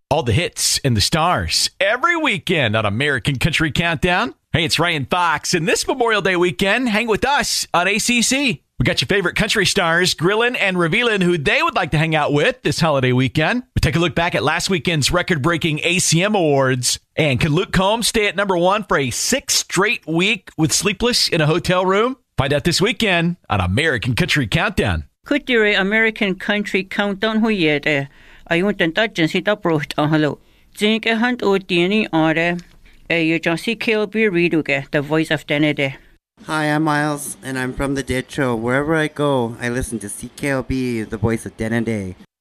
All the hits and the stars every weekend on American Country Countdown. Hey, it's Ryan Fox, and this Memorial Day weekend, hang with us on ACC. We got your favorite country stars grilling and revealing who they would like to hang out with this holiday weekend. We take a look back at last weekend's record-breaking ACM Awards. And can Luke Combs stay at number one for a 6th straight week with Sleepless in a Hotel Room? Find out this weekend on American Country Countdown. Kutire American Country Countdown huyede. Ayun tan si taproht ahalo. Zinke hunt o tieni are. You just see KLB Reduge, the voice of Denede. Hi, I'm Miles, and I'm from The Dead Show. Wherever I go, I listen to CKLB, the voice of Denede.